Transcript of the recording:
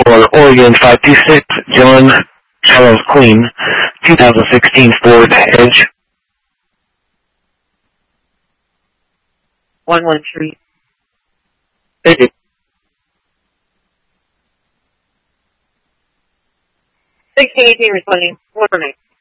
For Oregon 526, John Charles Queen, 2016 Ford Edge. 113. Thank you. 1618 responding. 118.